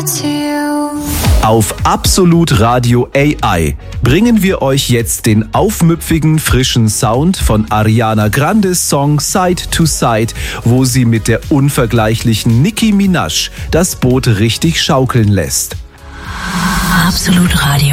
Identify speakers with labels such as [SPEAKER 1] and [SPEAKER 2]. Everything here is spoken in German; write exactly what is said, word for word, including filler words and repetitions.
[SPEAKER 1] to you.
[SPEAKER 2] Auf Absolut Radio A I bringen wir euch jetzt den aufmüpfigen, frischen Sound von Ariana Grandes Song Side to Side, wo sie mit der unvergleichlichen Nicki Minaj das Boot richtig schaukeln lässt.
[SPEAKER 3] Absolut Radio.